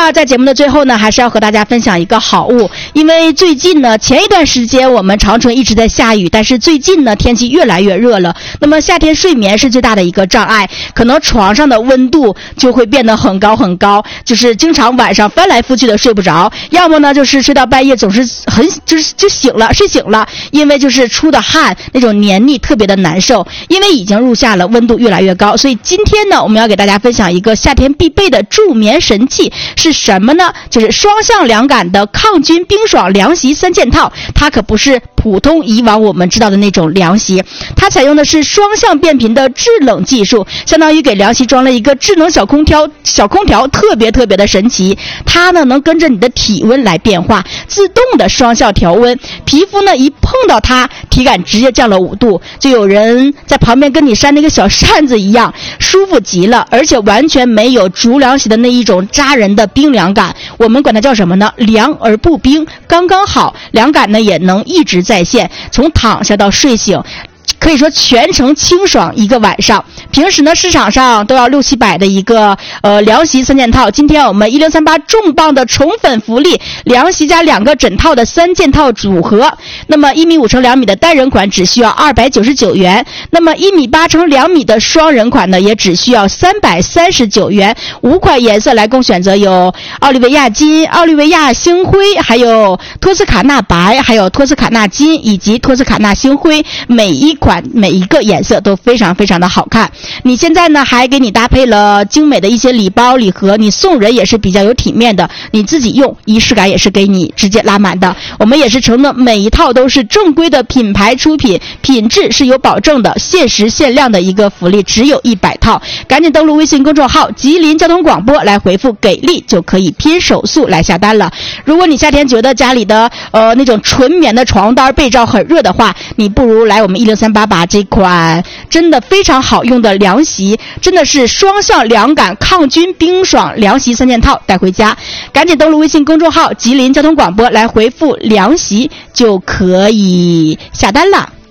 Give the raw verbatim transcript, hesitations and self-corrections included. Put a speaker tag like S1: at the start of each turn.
S1: 了，在节目的最后呢，还是要和大家分享一个好物，因为最近呢，前一段时间我们长春一直在下雨，但是最近呢，天气越来越热了。那么夏天睡眠是最大的一个障碍，可能床上的温度就会变得很高很高，就是经常晚上翻来覆去的睡不着，要么呢就是睡到半夜总是很就是就醒了睡醒了，因为就是出的汗那种黏腻特别的难受。因为已经入夏了，温度越来越高，所以今天呢，我们要给大家分享一个夏天必备的助眠神器是什么呢？就是双向凉感的抗菌冰爽凉席三件套。它可不是普通以往我们知道的那种凉席，它采用的是双向变频的制冷技术，相当于给凉席装了一个智能小空调，小空调特别特别的神奇。它呢能跟着你的体温来变化，自动的双效调温，皮肤呢一碰到它，体感直接降了五度，就有人在旁边跟你扇那个小扇子一样，舒服极了，而且完全没有竹凉席的那一种扎人的冰凉感。我们管它叫什么呢？凉而不冰，刚刚好，凉感呢也能一直在线，从躺下到睡醒。可以说全程清爽一个晚上。平时呢市场上都要六七百的一个呃凉席三件套，今天我们一零三八重磅的宠粉福利，凉席加两个枕套的三件套组合。那么一米五乘两米的单人款只需要二百九十九元，那么一米八乘两米的双人款呢也只需要三百三十九元。五款颜色来供选择，有奥利维亚金、奥利维亚星辉，还有托斯卡纳白，还有托斯卡纳金以及托斯卡纳星辉，每一款每一个颜色都非常非常的好看。你现在呢还给你搭配了精美的一些礼包礼盒，你送人也是比较有体面的，你自己用仪式感也是给你直接拉满的。我们也是承诺每一套都是正规的品牌出品，品质是有保证的，限时限量的一个福利，只有一百套。赶紧登录微信公众号吉林交通广播来回复给力，就可以拼手速来下单了。如果你夏天觉得家里的呃那种纯棉的床单被罩很热的话，你不如来我们一零三八把这款真的非常好用的凉席，真的是双向凉感抗菌冰爽凉席三件套带回家。赶紧登录微信公众号吉林交通广播来回复凉席，就可以下单了。